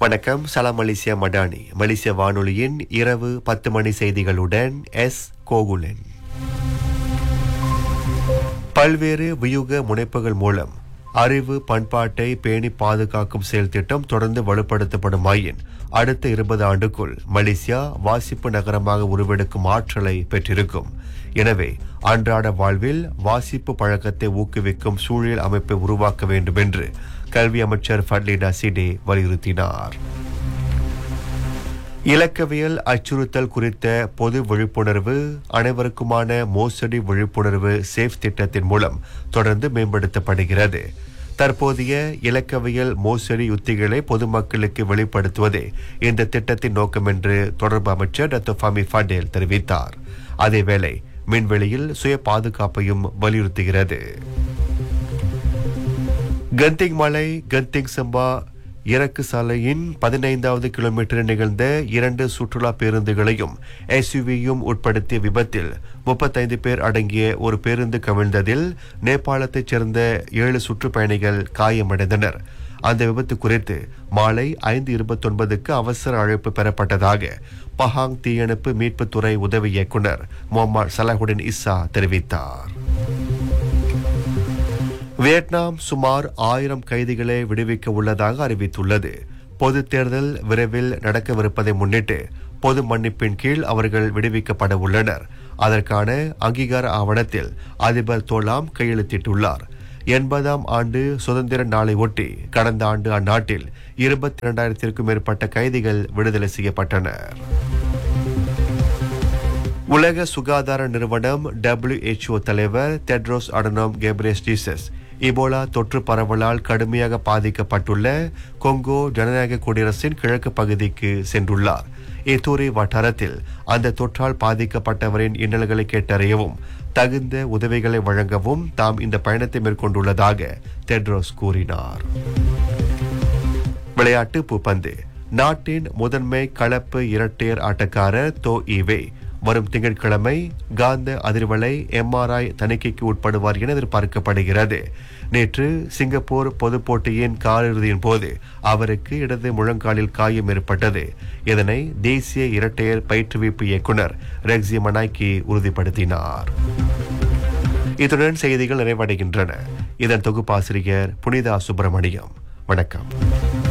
வணக்கம். சலாம் மலேசியா மடானி மலேசிய வானொலியின் இரவு 10 மணி செய்திகளுடன் எஸ் கோகுலன். பல்வேறு வியூக முனைப்புகள் மூலம் அறிவு பண்பாட்டை பேணி பாதுகாக்கும் செயல் திட்டம் தொடர்ந்து வலுப்படுத்தப்படுமாயின் அடுத்த 20 ஆண்டுக்குள் மலேசியா வாசிப்பு நகரமாக உருவெடுக்கும் ஆற்றலை பெற்றிருக்கும். எனவே அன்றாட வாழ்வில் வாசிப்பு பழக்கத்தை ஊக்குவிக்கும் சூழல் அமைப்பை உருவாக்க வேண்டும் என்று கல்வி அமைச்சர் ஃபட்லி நசீடே வலியுறுத்தினார். இலக்கவியல் அச்சுறுத்தல் குறித்த பொது விழிப்புணர்வு, அனைவருக்குமான மோசடி விழிப்புணர்வு சேஃப் திட்டத்தின் மூலம் தொடர்ந்து மேம்படுத்தப்படுகிறது. தற்போதைய இலக்கவியல் மோசடி யுத்திகளை பொதுமக்களுக்கு வெளிப்படுத்துவதே இந்த திட்டத்தின் நோக்கம் என்று தொடர்பு அமைச்சர் டாக்டர் ஃபமி ஃபடேல் தெரிவித்தார். அதேவேளை மின்வெளியில் சுய பாதுகாப்பையும் வலியுறுத்துகிறது. கந்திங் மலை கந்திங் சம்பா இறக்கு சாலையின் 15வது கிலோமீட்டரில் நிகழ்ந்த 2 சுற்றுலா பேருந்துகளையும் எஸ்யூவியும் உட்படுத்திய விபத்தில் 35 பேர் அடங்கிய ஒரு பேருந்து கவிழ்ந்ததில் நேபாளத்தைச் சேர்ந்த 7 சுற்றுப்பயணிகள் காயமடைந்தனர். அந்த விபத்து குறித்து மாலை 5:29க்கு அவசர அழைப்பு பெறப்பட்டதாக பஹாங் தீயணைப்பு மீட்புத்துறை உதவி இயக்குநர் முகமது சலாஹுடின் இஸ்ஸா தெரிவித்தார். வியட்நாம் சுமார் 1000 கைதிகளை விடுவிக்க உள்ளதாக அறிவித்துள்ளது. பொது தேர்தல் விரைவில் நடக்கவிருப்பதை முன்னிட்டு பொது மன்னிப்பின் கீழ் அவர்கள் விடுவிக்கப்பட உள்ளனர். அதற்கான அங்கீகார ஆவணத்தில் அதிபர் தோலாம் கையெழுத்திட்டுள்ளார். 80ஆம் ஆண்டு சுதந்திர நாளை ஒட்டி கடந்த ஆண்டு அந்நாட்டில் 22,000க்கும் மேற்பட்ட கைதிகள் விடுதலை செய்யப்பட்டனர். உலக சுகாதார நிறுவனம் WHO தலைவர் டெட்ரோஸ் அடனோம் கெப்ரேயேசஸ் இபோலா தொற்று பரவலால் கடுமையாக பாதிக்கப்பட்டுள்ள கொங்கோ ஜனநாயக குடியரசின் கிழக்கு பகுதிக்கு சென்றுள்ளார். இத்தூரி வட்டாரத்தில் அந்த தொற்றால் பாதிக்கப்பட்டவரின் இன்னல்களை கேட்டறியவும் தகுந்த உதவிகளை வழங்கவும் தாம் இந்த பயணத்தை மேற்கொண்டுள்ளதாக டெட்ரோஸ் கூறினார். விளையாட்டு பூப்பந்து. நாட்டின் முதன்மை கலப்பு இரட்டையர் ஆட்டக்காரர் தோ ஈவே வரும் திங்கட்கிழமை காந்த அதிர்வலை MRI தணிக்கைக்கு உட்படுவார் என எதிர்பார்க்கப்படுகிறது. நேற்று சிங்கப்பூர் பொதுப் போட்டியின் காலிறுதியின் போது அவருக்கு இடது முழங்காலில் காயம் ஏற்பட்டது. இதனை தேசிய இரட்டையர் பயிற்றுவிப்பு இயக்குநர் ரெக்ஸி மனாய்கி உறுதிப்படுத்தினார். இத்துடன் செய்திகள் நிறைவடைகின்றன. இதன் தொகுப்பாசிரியர் புனிதா சுப்பிரமணியம். வணக்கம்.